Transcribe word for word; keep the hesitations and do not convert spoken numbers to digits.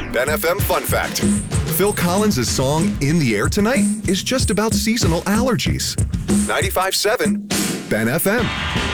Ben F M Fun Fact. Phil Collins' song In the Air Tonight is just about seasonal allergies. ninety-five point seven Ben F M.